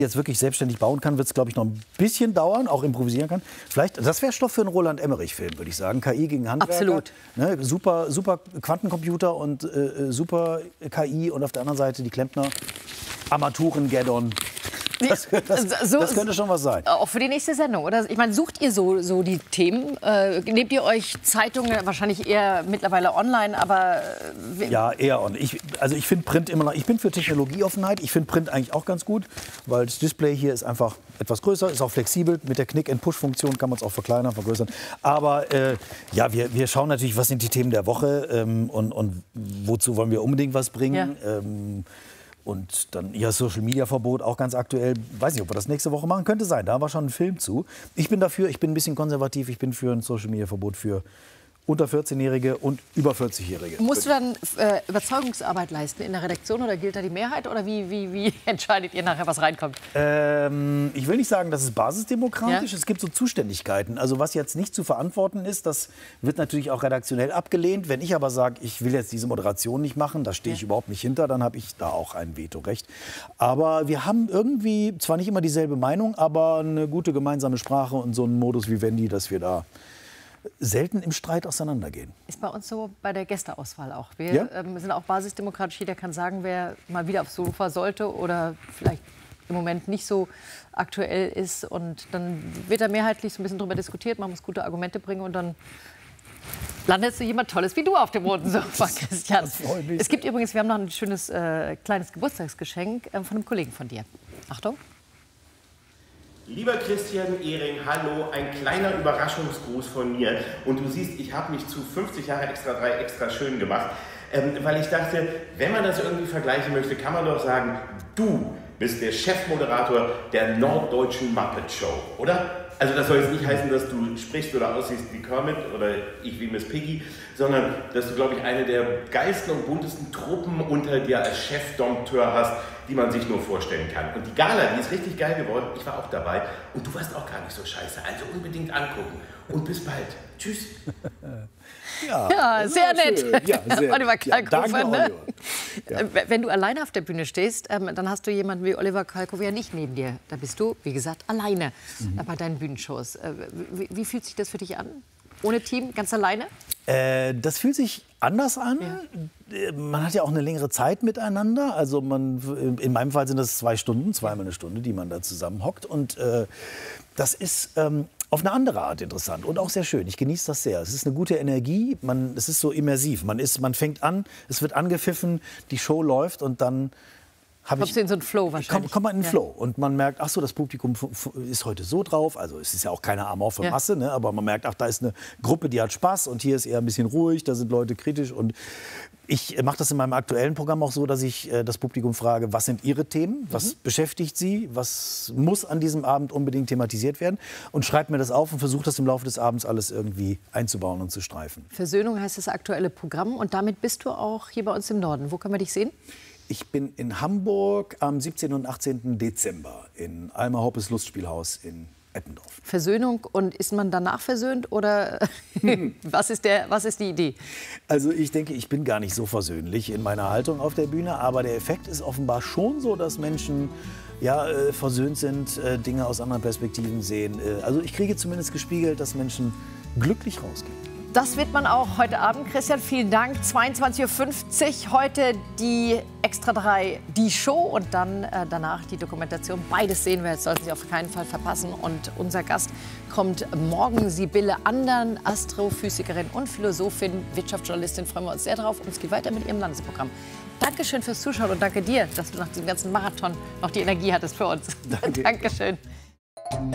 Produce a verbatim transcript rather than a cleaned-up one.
jetzt wirklich selbstständig bauen kann, wird es, glaube ich, noch ein bisschen dauern, auch improvisieren kann. Vielleicht, das wäre Stoff für einen Roland-Emmerich-Film, würde ich sagen. K I gegen Handwerker. Absolut. Ne, super, super Quantencomputer und äh, super K I und auf der anderen Seite die Klempner. Armaturen-Gaddon. Das, das, so, das könnte schon was sein. Auch für die nächste Sendung, oder? Ich meine, sucht ihr so, so die Themen? Äh, nehmt ihr euch Zeitungen, wahrscheinlich eher mittlerweile online, aber... Äh, ja, eher online. Ich, also ich finde Print immer noch... Ich bin für Technologieoffenheit. Ich finde Print eigentlich auch ganz gut, weil das Display hier ist einfach etwas größer, ist auch flexibel. Mit der Knick-and-Push-Funktion kann man es auch verkleinern, vergrößern. Aber äh, ja, wir, wir schauen natürlich, was sind die Themen der Woche ähm, und, und wozu wollen wir unbedingt was bringen. Ja. Ähm, Und dann ja, Social-Media-Verbot, auch ganz aktuell. Weiß nicht, ob wir das nächste Woche machen. Könnte sein, da war schon ein Film zu. Ich bin dafür, ich bin ein bisschen konservativ. Ich bin für ein Social-Media-Verbot für unter vierzehn-Jährige und über vierzig-Jährige. Musst du dann äh, Überzeugungsarbeit leisten in der Redaktion oder gilt da die Mehrheit? Oder wie, wie, wie entscheidet ihr nachher, was reinkommt? Ähm, ich will nicht sagen, das ist basisdemokratisch. Ja? Es gibt so Zuständigkeiten. Also was jetzt nicht zu verantworten ist, das wird natürlich auch redaktionell abgelehnt. Wenn ich aber sage, ich will jetzt diese Moderation nicht machen, da stehe ich ja. überhaupt nicht hinter, dann habe ich da auch ein Vetorecht. Aber wir haben irgendwie zwar nicht immer dieselbe Meinung, aber eine gute gemeinsame Sprache und so einen Modus Vivendi, dass wir da selten im Streit auseinandergehen. Ist bei uns so bei der Gästeauswahl auch. Wir ja? ähm, sind auch basisdemokratisch. Jeder kann sagen, wer mal wieder aufs Sofa sollte oder vielleicht im Moment nicht so aktuell ist. Und dann wird da mehrheitlich so ein bisschen drüber diskutiert. Man muss gute Argumente bringen und dann landet so jemand Tolles wie du auf dem roten Sofa, Christian. Das freut mich. Es gibt übrigens, wir haben noch ein schönes äh, kleines Geburtstagsgeschenk äh, von einem Kollegen von dir. Achtung. Lieber Christian Ehring, hallo, ein kleiner Überraschungsgruß von mir. Und du siehst, ich habe mich zu fünfzig Jahre Extra drei extra schön gemacht, ähm, weil ich dachte, wenn man das irgendwie vergleichen möchte, kann man doch sagen, du bist der Chefmoderator der Norddeutschen Muppet Show, oder? Also das soll jetzt nicht heißen, dass du sprichst oder aussiehst wie Kermit oder ich wie Miss Piggy, sondern dass du, glaube ich, eine der geilsten und buntesten Truppen unter dir als Chefdompteur hast, die man sich nur vorstellen kann. Und die Gala, die ist richtig geil geworden. Ich war auch dabei und du warst auch gar nicht so scheiße. Also unbedingt angucken. Und bis bald. Tschüss. Ja, ja sehr nett. Ja, sehr Oliver Kalkofe. Ja, danke, ne? Oliver. Ja. Wenn du alleine auf der Bühne stehst, ähm, dann hast du jemanden wie Oliver Kalkofe ja nicht neben dir. Da bist du, wie gesagt, alleine mhm. bei deinen Bühnenshows. Äh, wie, wie fühlt sich das für dich an? Ohne Team, ganz alleine? Äh, das fühlt sich anders an. Ja. Man hat ja auch eine längere Zeit miteinander. Also man, in meinem Fall sind das zwei Stunden, zweimal eine Stunde, die man da zusammen hockt. Und äh, das ist ähm, auf eine andere Art interessant und auch sehr schön. Ich genieße das sehr. Es ist eine gute Energie. Man, es ist so immersiv. Man, ist, man fängt an, es wird angepfiffen, die Show läuft und dann Kommst du in so einen Flow wahrscheinlich? Kommt, kommt man in den ja. Flow und man merkt, ach so, das Publikum ist heute so drauf. Also es ist ja auch keine amorphe ja. Masse, ne? Aber man merkt, ach, da ist eine Gruppe, die hat Spaß und hier ist eher ein bisschen ruhig, da sind Leute kritisch. Und ich mache das in meinem aktuellen Programm auch so, dass ich äh, das Publikum frage, was sind Ihre Themen, was mhm. beschäftigt Sie, was muss an diesem Abend unbedingt thematisiert werden und schreibe mir das auf und versuche das im Laufe des Abends alles irgendwie einzubauen und zu streifen. Versöhnung heißt das aktuelle Programm und damit bist du auch hier bei uns im Norden. Wo können wir dich sehen? Ich bin in Hamburg am siebzehnten und achtzehnten Dezember in Alma Hoppes Lustspielhaus in Eppendorf. Versöhnung und ist man danach versöhnt oder was ist der, was ist die Idee? Also ich denke, ich bin gar nicht so versöhnlich in meiner Haltung auf der Bühne, aber der Effekt ist offenbar schon so, dass Menschen ja, äh, versöhnt sind, äh, Dinge aus anderen Perspektiven sehen. Äh, also ich kriege zumindest gespiegelt, dass Menschen glücklich rausgehen. Das wird man auch heute Abend. Christian, vielen Dank. zweiundzwanzig Uhr fünfzig heute die Extra drei, die Show und dann äh, danach die Dokumentation. Beides sehen wir, jetzt sollten Sie auf keinen Fall verpassen. Und unser Gast kommt morgen, Sibylle Andern, Astrophysikerin und Philosophin, Wirtschaftsjournalistin. Freuen wir uns sehr drauf. Und es geht weiter mit Ihrem Landesprogramm. Dankeschön fürs Zuschauen und danke dir, dass du nach diesem ganzen Marathon noch die Energie hattest für uns. Danke. Dankeschön.